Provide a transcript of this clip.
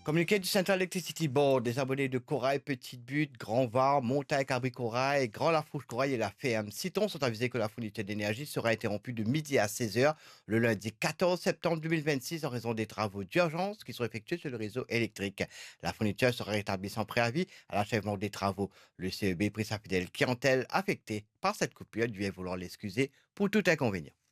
Communiqué du Central Electricity Board, les abonnés de Corail, Petite Butte, Grand Var, Montagne, Cabri Corail, Grand Lafourche Corail et la FEM Citon sont avisés que la fourniture d'énergie sera interrompue de midi à 16 heures le lundi 14 septembre 2026 en raison des travaux d'urgence qui sont effectués sur le réseau électrique. La fourniture sera rétablie sans préavis à l'achèvement des travaux. Le CEB prie sa fidèle clientèle affectée par cette coupure du vouloir l'excuser pour tout inconvénient.